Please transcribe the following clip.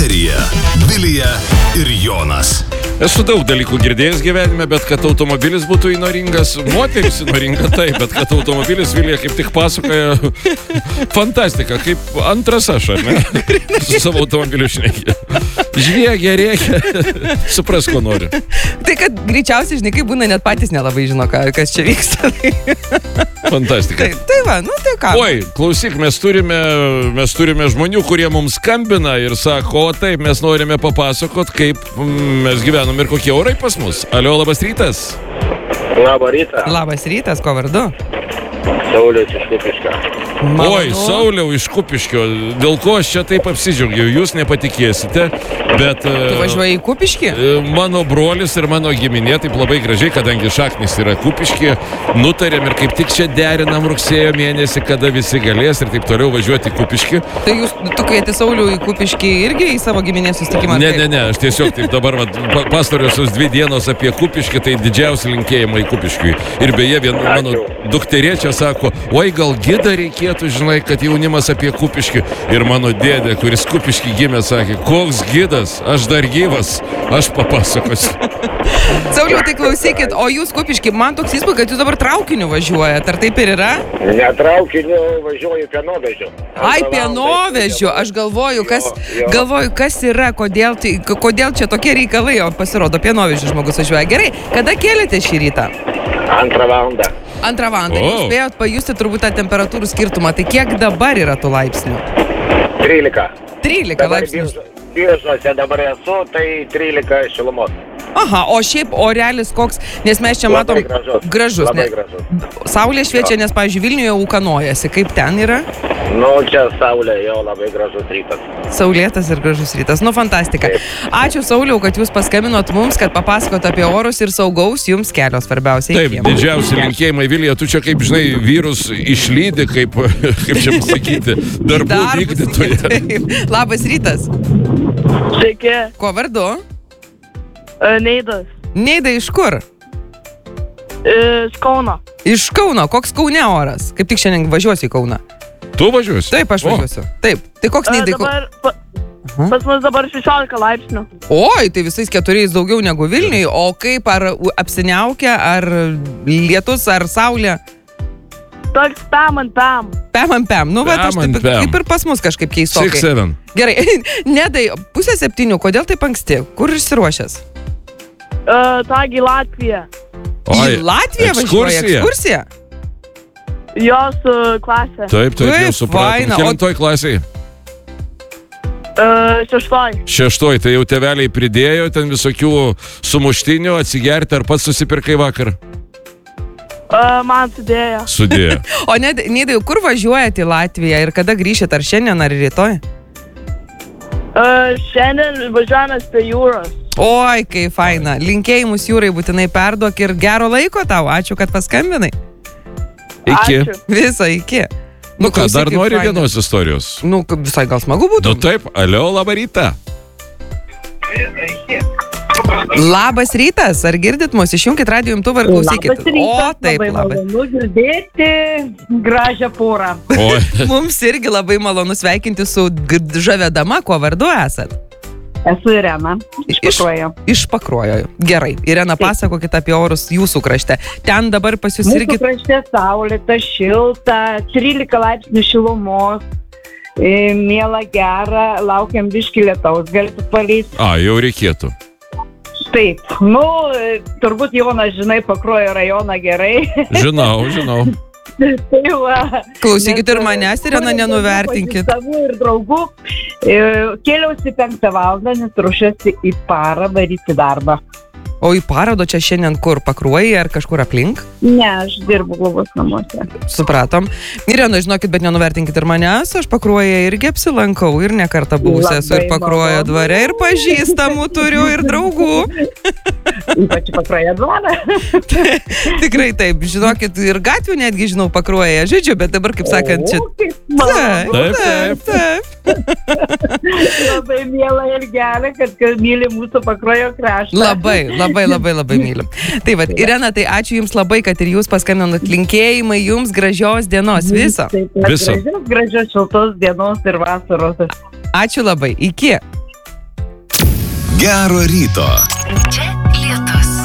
Eteryje Vilija ir Jonas. Esu daug dalykų girdėjęs gyvenime, bet kad automobilis būtų įnoringas, moteris įnoringa taip, bet kad automobilis Vilija kaip tik pasakoja fantastika, kaip antras aš, ar ne? Su savo automobiliu šnekė. Žviegia, rėkia, supras, ko nori. Tai kad greičiausiai, žinai, kaip būna, net patys nelabai žino, kas čia vyksta. Fantastika. Tai va, nu tai ką. Oi, klausyk, mes turime žmonių, kurie mums skambina ir sako, o taip, mes norime papasakot, kaip mes gyvenom ir kokie orai pas mus. Alio, labas rytas. Labą rytą. Labas rytas, ko vardu? Saulius iš Kupiškio. Oi, Sauliau iš Kupiškio. Dėl ko aš čia taip apsidžiaugiau, jūs nepatikėsite, bet... Tu važiuoji į Kupiškį? Mano brolis ir mano giminė, taip labai gražiai, kadangi šaknis yra Kupiškį, nutarėm ir kaip tik čia derinam rugsėjo mėnesį, kada visi galės ir taip toliau važiuoti į Kupiškį. Tai tu kvieti Saulių į Kupiškį irgi į savo giminės susitikimą? Ne, aš tiesiog taip dabar pastarosios 2 dienos apie Kupiškį, tai didžiausi linkėjimai Kupiškiui. Ir beje, mano dukterė čia sako, oi, gal gidą reikėtų, žinai, kad jaunimas apie Kupiškį. Ir mano dėdė, kuris Kupiškį gimė, sakė, koks gidas, aš dar gyvas, aš papasakosiu. Sauliau, tai klausykit, o jūs Kupiškį, man toks įspūdis, kad jūs dabar traukiniu važiuojat, ar taip ir yra? Ne traukiniu, važiuoju pienovežiu. Ai, pienovežiu, aš galvoju, kas yra, kodėl čia tokie reikalai, o pasirodo, pienovežiu žmogus važiuoja. Gerai, kada kėlėte šį rytą? 2 valandą. 2 valandą. Jūs spėjot pajusti turbūt tą temperatūrų skirtumą. Tai kiek dabar yra tų laipsnių? 13. 13 laipsnių. Biržuose dabar esu, tai 13 šilumos. Aha, o šiaip orelis koks, nes mes čia matom... Gražus. Labai gražus. Saulė šviečia, nes, pavyzdžiui, Vilniuje ūkanojasi. Kaip ten yra? Nu, čia saulė, jau labai gražus rytas. Saulėtas ir gražus rytas. Nu, fantastika. Taip. Ačiū, Sauliau, kad jūs paskambinot mums, kad papasakot apie orus ir saugaus jums kelio svarbiausiai. Taip, didžiausi linkėjimai, Vilija, tu čia kaip, žinai, vyrus išlydi, kaip čia pasakyti, darbų vykdytoje. Taip. Labas rytas. Sveiki. Ko vardu? Neidas. Neida iš kur? Iš Kauno. Iš Kauno. Koks Kaune oras? Kaip tik šiandien važiuosiu į Kauną. Tu važiuosi? Taip, aš važiuosiu. Taip. Tai koks Neidai? Pas mus dabar 16 laipsnių. Oi, tai visais 4 daugiau negu Vilniui. O kaip, ar apsiniaukia, ar lietus, ar saulė? Toks pem ant pem. Pem ant pem. Nu, bet aš taip, kaip ir pas mus kažkaip keistokai. 6-7. Gerai, Nedai, 6:30, kodėl taip anksti? Kur išsiruošęs? Tagi į Latviją. Į Latviją važiuoja ekskursija? Jos klasė. Taip, jau supratom. Kelintoj klasiai? 6. 6, tai jau tėveliai pridėjo ten visokių sumuštinių, atsigerti, ar pats susipirkai vakar? Man sudėjo. Sudėjo. O Neidai, kur važiuojate į Latviją ir kada grįšit, ar šiandien, ar rytoj? Šiandien važiuojame prie jūros. Oi, kaip faina. Linkėjimus jūrai būtinai perduok ir gero laiko tau. Ačiū, kad paskambinai. Iki. Ačiū. Visą iki. Nu ką, dar nori vienos istorijos? Nu, visai gal smagu būtų. Nu taip, alio, labą rytą. Labas rytas, ar girdit mus? Išjunkit radijo imtuvą ir klausykit. Labas rytas, o, taip, labai malonu girdėti gražią porą. Mums irgi labai malonu sveikinti su žavia dama, kuo vardu esat? Esu Irena, iš Pakruojo. Iš Pakruojo. Gerai. Irena, pasakokit apie orus jūsų krašte. Ten dabar pas jūs irgi... Mūsų krašte saulėta, šilta, 13 laipsnių šilumos, miela gera, laukiam biškį lietaus, galite palysti. Jau reikėtų. Taip, turbūt Jonas, žinai, Pakruojo rajoną gerai. Žinau. Tai va, klausykit ir manęs, Irena, nenuvertinkit. Savų ir draugų. Kėliausi 5 valandą, nes ruošiuosi į parą varyti darbą. O į parodą čia šiandien kur? Pakruojai ar kažkur aplink? Ne, aš dirbu globos namuose. Supratom. Irena, žinokit, bet nenuvertinkit ir manęs, aš Pakruoje irgi apsilankau ir ne kartą buvusi esu ir Pakruojo dvare ir pažįstamų turiu ir draugų. Ypač Pakruojo dvarą. Tikrai taip, žinokit, ir gatvių netgi žinau Pakruoje, žodžiu, bet dabar, kaip sakant, čia... Taip. Labai miela ir gera, kad myli mūsų Pakruojo kraštą. Labai myliu. Tai va, Irena, tai ačiū Jums labai, kad ir Jūs paskambinot. Linkėjimai Jums gražios dienos. Viso. Gražios šiltos dienos ir vasaros. Ačiū labai. Iki. Gero ryto. Čia